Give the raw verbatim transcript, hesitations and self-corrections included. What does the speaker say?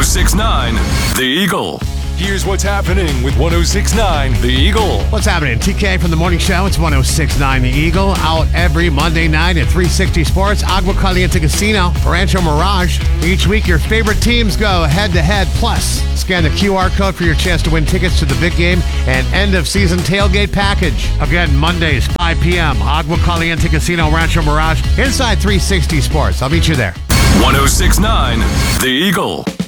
oh six point nine The Eagle. Here's what's happening with one oh six point nine The Eagle. What's happening? T K from the morning show. It's one oh six point nine The Eagle. Out every Monday night at three sixty Sports, Agua Caliente Casino, Rancho Mirage. Each week, your favorite teams go head-to-head. Plus, scan the Q R code for your chance to win tickets to the big game and end-of-season tailgate package. Again, Mondays, five p.m., Agua Caliente Casino, Rancho Mirage, inside three sixty Sports. I'll meet you there. one oh six point nine The Eagle.